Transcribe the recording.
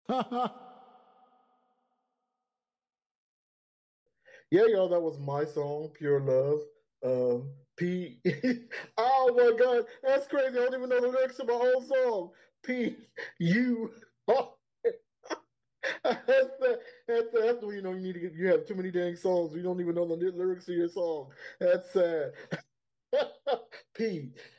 Yeah, y'all, that was my song, Pure Love. P. Oh my God, that's crazy. I don't even know the lyrics to my own song. P. U. Oh, that's when you know you need to get, you have too many dang songs. You don't even know the lyrics to your song. That's sad. P.